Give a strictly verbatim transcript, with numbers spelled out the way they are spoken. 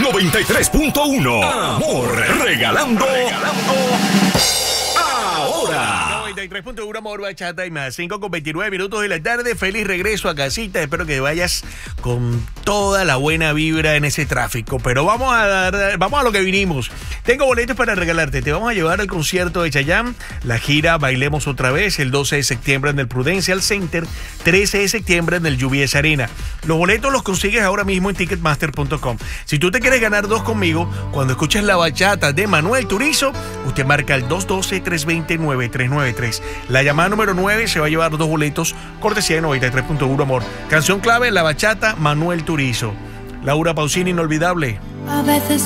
noventa y tres punto uno. Amor, regalando, regalando ahora. noventa y tres punto uno Amor, Bachata y más. cinco con veintinueve minutos de la tarde. Feliz regreso a casita. Espero que vayas con toda la buena vibra en ese tráfico. Pero vamos a dar, vamos a lo que vinimos. Tengo boletos para regalarte. Te vamos a llevar al concierto de Chayanne, la gira Bailemos Otra Vez, el doce de septiembre en el Prudential Center, trece de septiembre en el U B S Arena. Los boletos los consigues ahora mismo en ticketmaster punto com. Si tú te quieres ganar dos conmigo, cuando escuches la bachata de Manuel Turizo, usted marca el dos uno dos, tres dos cero, nueve tres nueve tres. La llamada número nueve se va a llevar dos boletos, cortesía de noventa y tres punto uno Amor. Canción clave, la bachata, Manuel Turizo. Laura Pausini, inolvidable. A veces